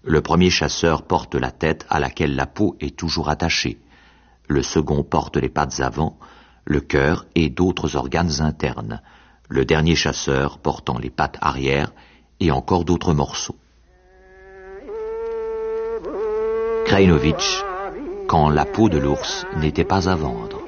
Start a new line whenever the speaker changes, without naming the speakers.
Le premier chasseur porte la tête à laquelle la peau est toujours attachée. Le second porte les pattes avant, le cœur et d'autres organes internes. Le dernier chasseur portant les pattes arrière et encore d'autres morceaux. Krajinovic, quand la peau de l'ours n'était pas à vendre.